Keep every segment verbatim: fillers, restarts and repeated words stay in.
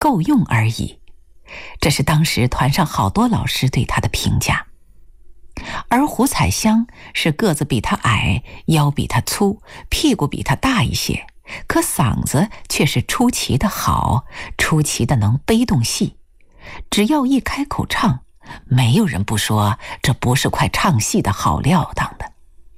够用而已。这是当时团上好多老师对他的评价。而胡彩香是个子比他矮，腰比他粗，屁股比他大一些，可嗓子却是出奇的好，出奇的能背动戏。只要一开口唱，没有人不说这不是块唱戏的好料当的。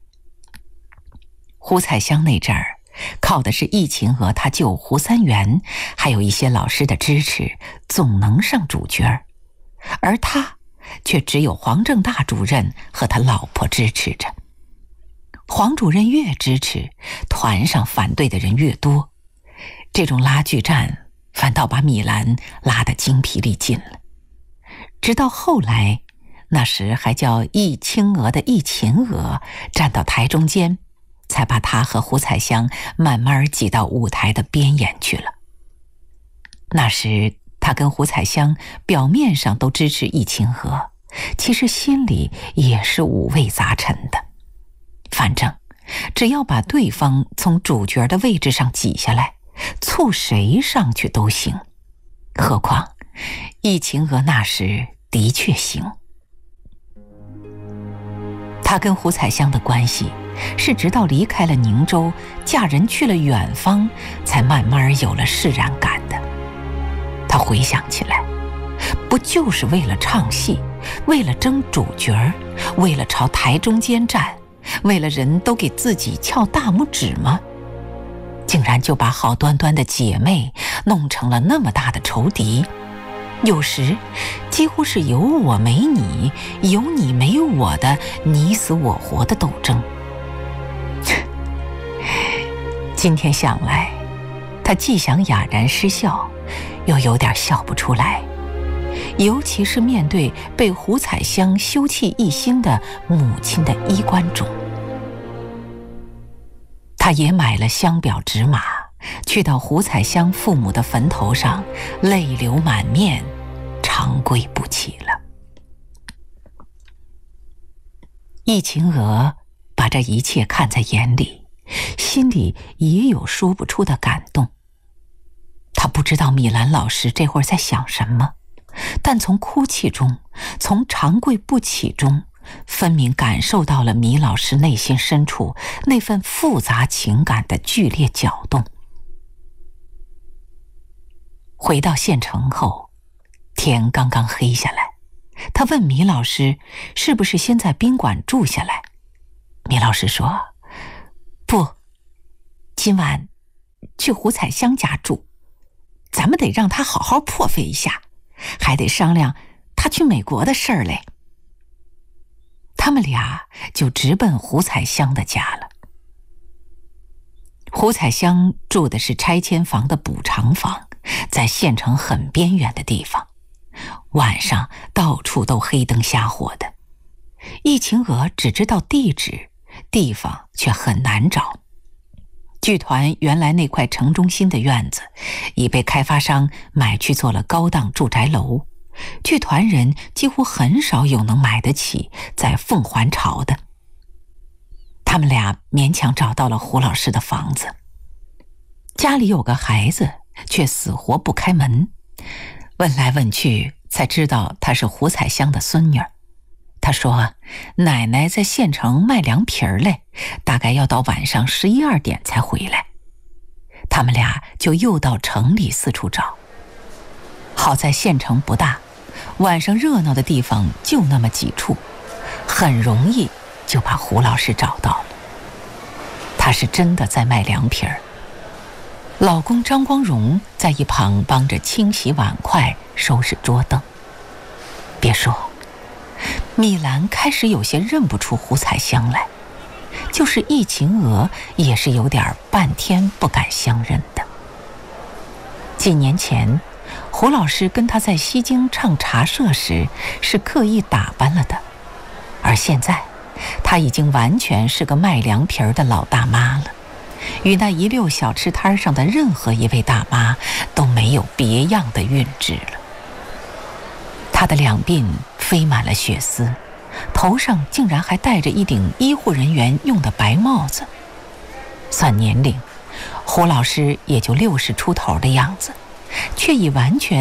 胡彩香那阵儿靠的是易秦娥他舅胡三元，还有一些老师的支持，总能上主角儿。而他却只有黄正大主任和他老婆支持着。黄主任越支持，团上反对的人越多，这种拉锯战反倒把米兰拉得精疲力尽了。直到后来，那时还叫易青娥的易秦娥站到台中间，才把他和胡彩香慢慢挤到舞台的边沿去了。那时他跟胡彩香表面上都支持易秦娥，其实心里也是五味杂陈的。反正只要把对方从主角的位置上挤下来，簇谁上去都行。何况易秦娥那时的确行。他跟胡彩香的关系是直到离开了宁州，嫁人去了远方，才慢慢有了释然感的。他回想起来，不就是为了唱戏，为了争主角，为了朝台中间站，为了人都给自己翘大拇指吗？竟然就把好端端的姐妹弄成了那么大的仇敌，有时几乎是有我没你，有你没有我的你死我活的斗争。今天想来，他既想哑然失笑，又有点笑不出来，尤其是面对被胡彩香休弃一心的母亲的衣冠冢。他也买了香表纸马，去到胡彩香父母的坟头上，泪流满面，长跪不起了。易秦娥把这一切看在眼里，心里也有说不出的感动。他不知道米兰老师这会儿在想什么，但从哭泣中，从长跪不起中，分明感受到了米老师内心深处那份复杂情感的剧烈搅动。回到县城后，天刚刚黑下来，他问米老师是不是先在宾馆住下来。米老师说，不，今晚去胡彩香家住，咱们得让他好好破费一下，还得商量他去美国的事儿嘞。他们俩就直奔胡彩香的家了。胡彩香住的是拆迁房的补偿房，在县城很边远的地方，晚上到处都黑灯瞎火的。易秦娥只知道地址，地方却很难找。剧团原来那块城中心的院子已被开发商买去做了高档住宅楼，剧团人几乎很少有能买得起在凤还巢的。他们俩勉强找到了胡老师的房子，家里有个孩子却死活不开门，问来问去才知道她是胡彩香的孙女儿。她说奶奶在县城卖凉皮儿嘞，大概要到晚上十一二点才回来。他们俩就又到城里四处找，好在县城不大，晚上热闹的地方就那么几处，很容易就把胡老师找到了。他是真的在卖凉皮儿，老公张光荣在一旁帮着清洗碗筷，收拾桌凳。别说，米兰开始有些认不出胡彩香来，就是易秦娥也是有点半天不敢相认的。几年前胡老师跟他在西京唱茶社时是刻意打扮了的，而现在他已经完全是个卖凉皮儿的老大妈了，与那一溜小吃摊上的任何一位大妈都没有别样的韵致了。他的两鬓飞满了血丝，头上竟然还戴着一顶医护人员用的白帽子。算年龄，胡老师也就六十出头的样子，却已完全